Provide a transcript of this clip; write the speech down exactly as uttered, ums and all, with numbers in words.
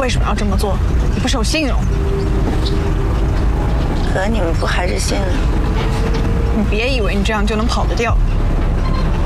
为什么要这么做？你不守信用。 可你们不还是信了？ 你别以为你这样就能跑得掉。